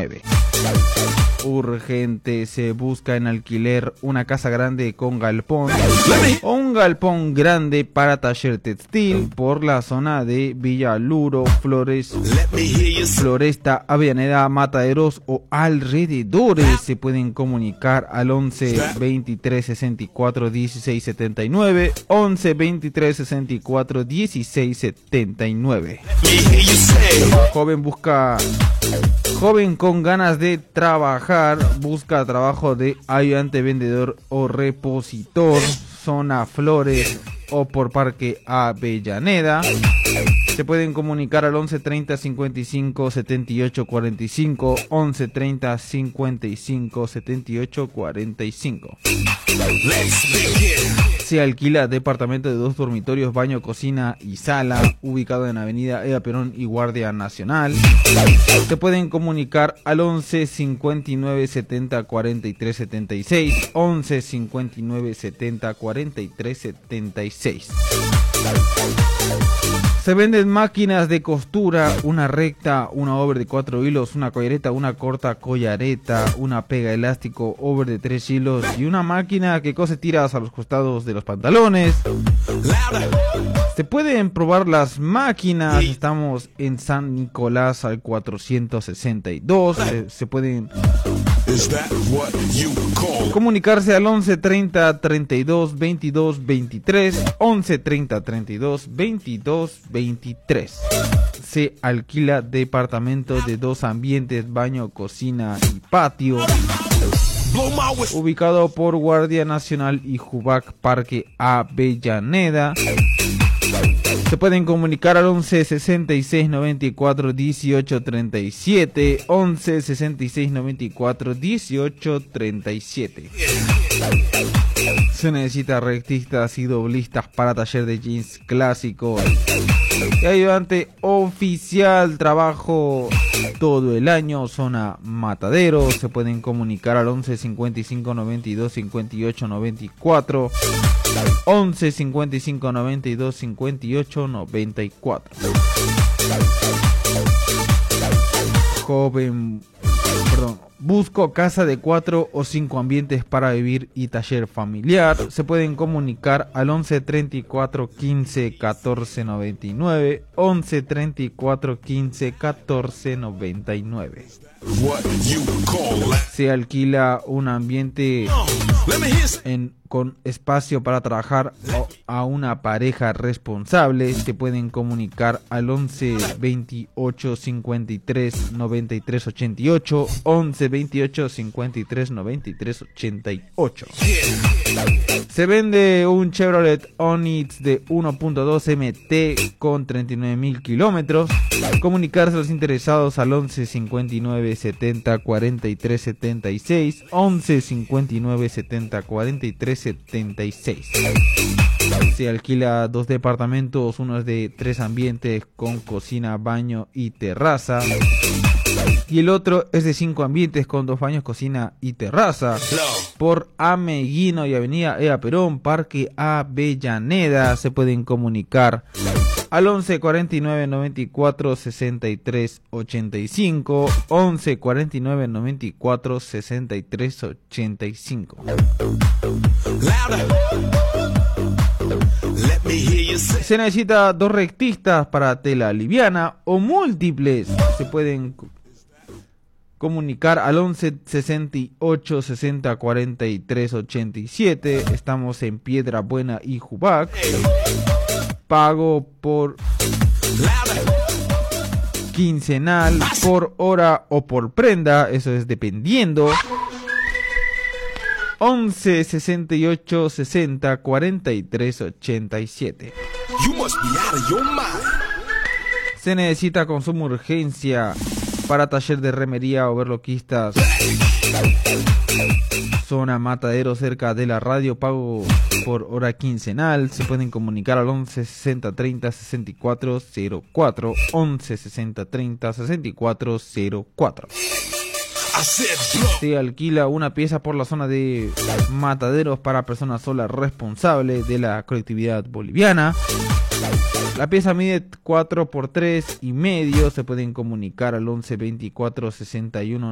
69. Urgente, se busca en alquiler una casa grande con galpón o un galpón grande para taller textil por la zona de Villa Luro, Floresta, Avellaneda, Mataderos o alrededores. Se pueden comunicar al 11 23 64 16 79, 11 23 64 16 79. Joven con ganas de trabajar, busca trabajo de ayudante, vendedor o repositor, zona Flores o por Parque Avellaneda. Se pueden comunicar al 11 30 55 78 45, 11 30 55 78 45. Se alquila departamento de 2 dormitorios, baño, cocina y sala, ubicado en Avenida Eva Perón y Guardia Nacional. Se pueden comunicar al 11 59 70 43 76, 11 59 70 43 76. Se venden máquinas de costura, una recta, una over de 4 hilos, una collareta, una corta collareta, una pega elástico over de 3 hilos y una máquina que cose tiras a los costados de los pantalones. Se pueden probar las máquinas, estamos en San Nicolás al 462, se pueden comunicarse al 11 30 32 22 23, 11 30 32 22 23. Se alquila departamento de 2 ambientes, baño, cocina y patio, ubicado por Guardia Nacional y Jubac, Parque Avellaneda. Se pueden comunicar al 11 66 94 18 37, 11 66 94 18 37. Se necesita rectistas y doblistas para taller de jeans clásicos y ayudante oficial, trabajo todo el año, zona Matadero. Se pueden comunicar al 11 55 92 58 94, 11 55 92 58 94. Busco casa de 4 o 5 ambientes para vivir y taller familiar. Se pueden comunicar al 11 34 15 14 99, 11 34 15 14 99. Se alquila un ambiente con espacio para trabajar a una pareja responsable. Se pueden comunicar al 11 28 53 93 88, 11 28 53 93 88. Se vende un Chevrolet Onix de 1.2 MT con 39.000 kilómetros. Comunicarse a los interesados al 11 59 70 43 76, 11 59 70 43 76. Se alquila 2 departamentos, uno es de 3 ambientes con cocina, baño y terraza, y el otro es de 5 ambientes con 2 baños, cocina y terraza, por Ameguino y Avenida Eva Perón, Parque Avellaneda. Se pueden comunicar al 11 49 94 63 85, 11 49 94 63 85. Se necesita 2 rectistas para tela liviana o múltiples. Se pueden comunicar al 11 68 60 43 87. Estamos en Piedra Buena y Jubac. Pago por quincenal, por hora o por prenda, eso es dependiendo. 11 68 60 43 87. Se necesita con suma urgencia para taller de remería o berloquistas, zona Matadero, cerca de la radio, pago por hora quincenal. Se pueden comunicar al 11 60 30 64 04, 11 60 30 64 04. Se alquila una pieza por la zona de Mataderos para personas solas responsables de la colectividad boliviana. La pieza mide 4 por 3 y medio. Se pueden comunicar al 11 24 61